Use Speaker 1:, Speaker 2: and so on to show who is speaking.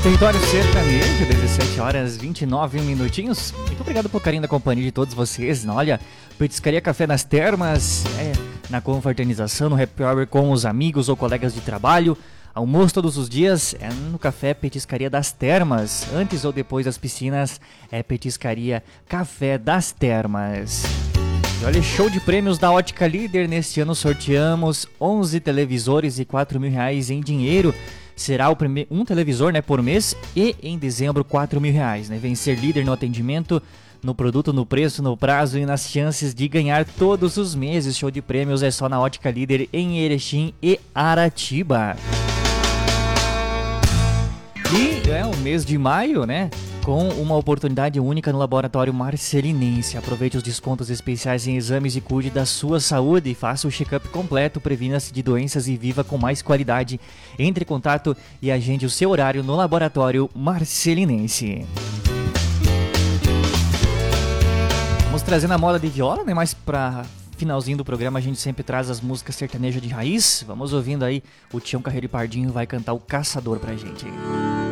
Speaker 1: Território Sertanejo, 17 horas 29 minutinhos. Muito obrigado pelo carinho da companhia de todos vocês. Olha, Petiscaria Café nas Termas, na confraternização, no happy hour com os amigos ou colegas de trabalho. Almoço todos os dias é no Café Petiscaria das Termas. Antes ou depois das piscinas é Petiscaria Café das Termas. E olha, show de prêmios da Ótica Líder. Neste ano sorteamos 11 televisores e R$4.000 em dinheiro. Será um televisor, por mês, e em dezembro R$4.000, Vem ser líder no atendimento, no produto, no preço, no prazo e nas chances de ganhar todos os meses. Show de prêmios é só na Ótica Líder em Erechim e Aratiba. E é o mês de maio, com uma oportunidade única no Laboratório Marcelinense. Aproveite os descontos especiais em exames e cuide da sua saúde. Faça o check-up completo, previna-se de doenças e viva com mais qualidade. Entre em contato e agende o seu horário no Laboratório Marcelinense. Vamos trazendo a moda de viola, Mas para finalzinho do programa a gente sempre traz as músicas sertanejas de raiz. Vamos ouvindo aí, o Tião Carreiro e Pardinho vai cantar o Caçador pra gente.